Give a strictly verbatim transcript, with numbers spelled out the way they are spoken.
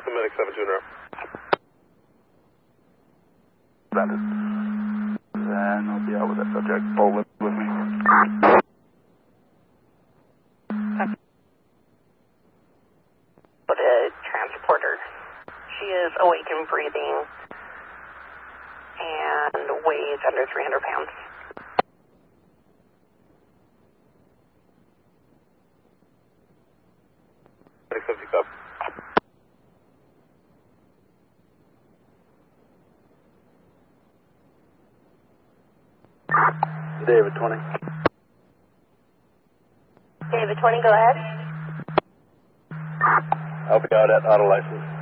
to medic seven two zero. That is. Then I'll be out with that subject. Pull with, with me. But a transporter. She is awake and breathing and weighs under three hundred pounds. Medic seven two up. David twenty. David twenty, go ahead. I'll be out at auto license.